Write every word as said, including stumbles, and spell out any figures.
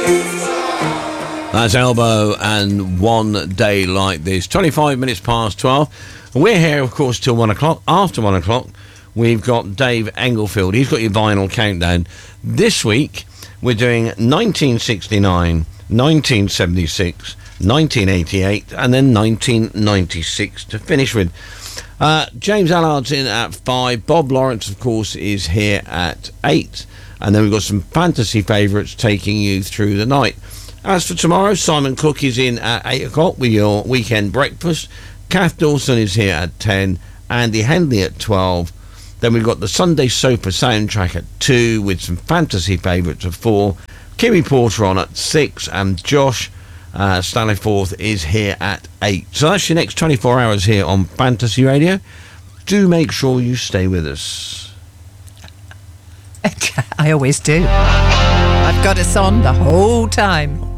That's Elbow and One Day Like This. twenty-five minutes past twelve. We're here, of course, till one o'clock. After one o'clock, we've got Dave Englefield. He's got your vinyl countdown. This week, we're doing nineteen sixty-nine, nineteen seventy-six, nineteen eighty-eight, and then nineteen ninety-six to finish with. Uh, James Allard's in at five. Bob Lawrence, of course, is here at eight. And then we've got some fantasy favourites taking you through the night. As for tomorrow, Simon Cook is in at eight o'clock with your weekend breakfast. Kath Dawson is here at ten. Andy Henley at twelve. Then we've got the Sunday Sofa soundtrack at two with some fantasy favourites at four. Kimmy Porter on at six. And Josh uh, Stanleyforth is here at eight. So that's your next twenty-four hours here on Fantasy Radio. Do make sure you stay with us. I always do. I've got us on the whole time.